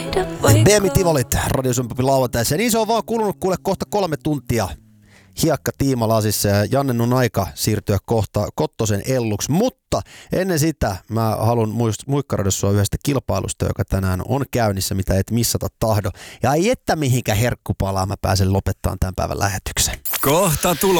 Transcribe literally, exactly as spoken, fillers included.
Demi Tivolit, Radiosymppi lauantaissa. Ja niin se on vaan kulunut kuule kohta kolme tuntia hiekka tiimalasissa ja Jannen on aika siirtyä kohta Kottosen Elluksi. Mutta ennen sitä mä haluan muikkaroida sua yhdestä kilpailusta, joka tänään on käynnissä, mitä et missata tahdo. Ja ei että mihinkä herkkupalaa mä pääsen lopettamaan tämän päivän lähetyksen. Kohta tulo.